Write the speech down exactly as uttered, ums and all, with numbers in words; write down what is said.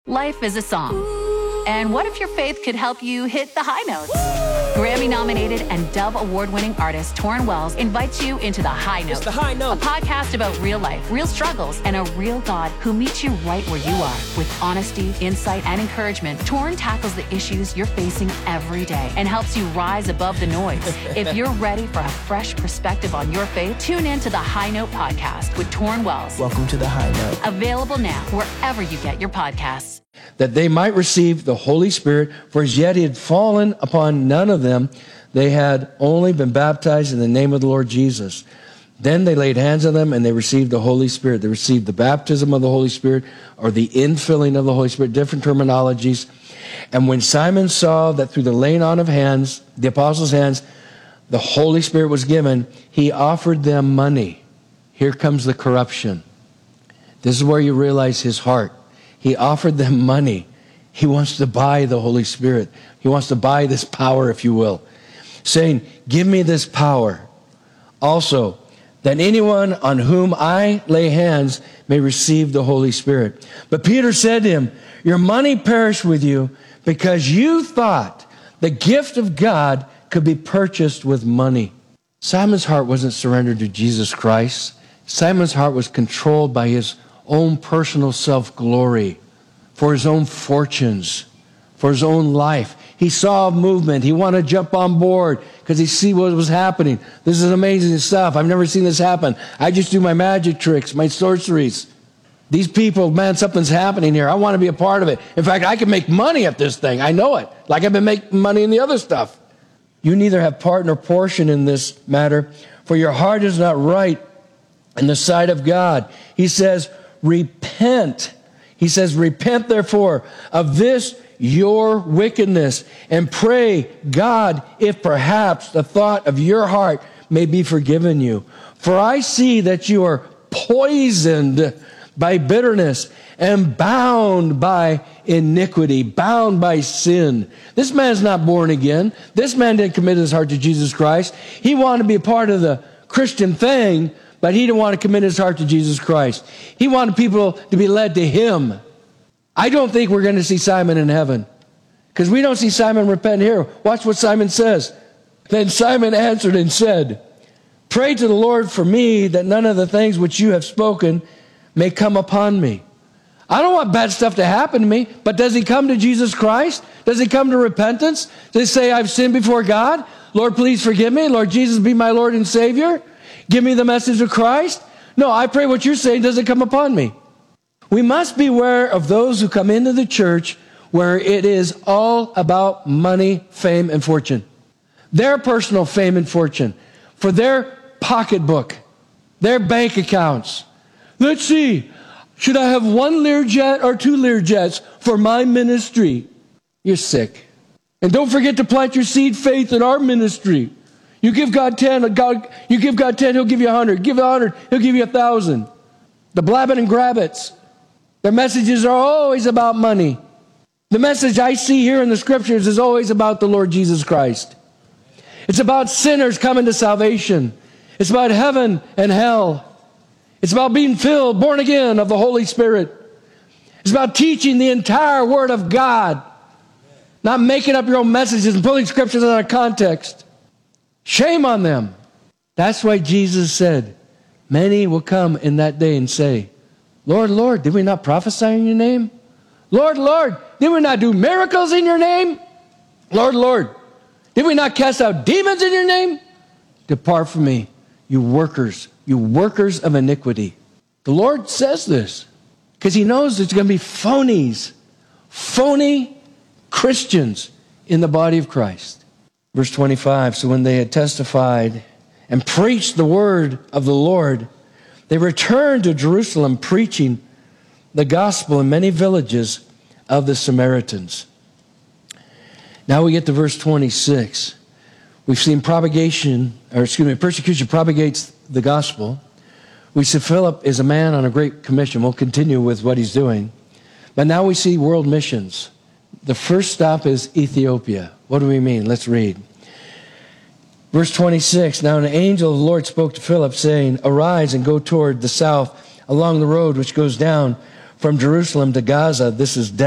Life is a song. And what if your faith could help you hit the high notes? Grammy-nominated and Dove Award-winning artist Torrin Wells invites you into The High Note. It's The High Note. A podcast about real life, real struggles, and a real God who meets you right where you are. With honesty, insight, and encouragement, Torrin tackles the issues you're facing every day and helps you rise above the noise. If you're ready for a fresh perspective on your faith, tune in to The High Note podcast with Torrin Wells. Welcome to The High Note. Available now wherever you get your podcasts. That they might receive the Holy Spirit, for as yet he had fallen upon none of them. They had only been baptized in the name of the Lord Jesus. Then they laid hands on them and they received the Holy Spirit. They received the baptism of the Holy Spirit, or the infilling of the Holy Spirit, different terminologies. And when Simon saw that through the laying on of hands, the apostles' hands, the Holy Spirit was given, he offered them money. Here comes the corruption. This is where you realize his heart. He offered them money. He wants to buy the Holy Spirit. He wants to buy this power, if you will, saying, give me this power. Also, that anyone on whom I lay hands may receive the Holy Spirit. But Peter said to him, your money perish with you, because you thought the gift of God could be purchased with money. Simon's heart wasn't surrendered to Jesus Christ. Simon's heart was controlled by his own personal self-glory, for his own fortunes, for his own life. He saw a movement. He wanted to jump on board because he see what was happening. This is amazing stuff. I've never seen this happen. I just do my magic tricks, my sorceries. These people, man, something's happening here. I want to be a part of it. In fact, I can make money at this thing. I know it. Like I've been making money in the other stuff. You neither have part nor portion in this matter, for your heart is not right in the sight of God. He says, repent. He says, repent therefore of this your wickedness, and pray God if perhaps the thought of your heart may be forgiven you. For I see that you are poisoned by bitterness and bound by iniquity, bound by sin. This man's not born again. This man didn't commit his heart to Jesus Christ. He wanted to be a part of the Christian thing, but he didn't want to commit his heart to Jesus Christ. He wanted people to be led to him. I don't think we're going to see Simon in heaven, because we don't see Simon repent here. Watch what Simon says. Then Simon answered and said, pray to the Lord for me, that none of the things which you have spoken may come upon me. I don't want bad stuff to happen to me, but does he come to Jesus Christ? Does he come to repentance? Does he say, I've sinned before God? Lord, please forgive me. Lord Jesus, be my Lord and Savior. Give me the message of Christ. No, I pray what you're saying doesn't come upon me. We must beware of those who come into the church where it is all about money, fame, and fortune. Their personal fame and fortune. For their pocketbook. Their bank accounts. Let's see. Should I have one Learjet or two Learjets for my ministry? You're sick. And don't forget to plant your seed faith in our ministry. You give God ten, God, you give God ten, he'll give you a hundred. Give a hundred, he'll give you a thousand. The blabbing and grabbits. Their messages are always about money. The message I see here in the scriptures is always about the Lord Jesus Christ. It's about sinners coming to salvation. It's about heaven and hell. It's about being filled, born again of the Holy Spirit. It's about teaching the entire Word of God. Not making up your own messages and pulling scriptures out of context. Shame on them. That's why Jesus said, many will come in that day and say, Lord, Lord, did we not prophesy in your name? Lord, Lord, did we not do miracles in your name? Lord, Lord, did we not cast out demons in your name? Depart from me, you workers, you workers of iniquity. The Lord says this because he knows there's going to be phonies, phony Christians in the body of Christ. Verse twenty-five, so when they had testified and preached the word of the Lord, they returned to Jerusalem preaching the gospel in many villages of the Samaritans. Now we get to verse twenty-six. We've seen propagation, or excuse me, persecution propagates the gospel. We see Philip is a man on a great commission. We'll continue with what he's doing. But now we see world missions. The first stop is Ethiopia. What do we mean? Let's read. Verse twenty-six, now an angel of the Lord spoke to Philip, saying, arise and go toward the south along the road which goes down from Jerusalem to Gaza. This is